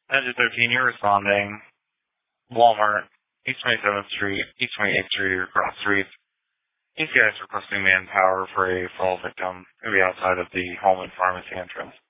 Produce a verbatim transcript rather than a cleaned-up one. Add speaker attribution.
Speaker 1: Engine thirteen, you're responding. Walmart, East twenty-seventh Street, East twenty-eighth Street, or Cross Street. E C I is requesting manpower for a fall victim. It'll be outside of the home and pharmacy entrance.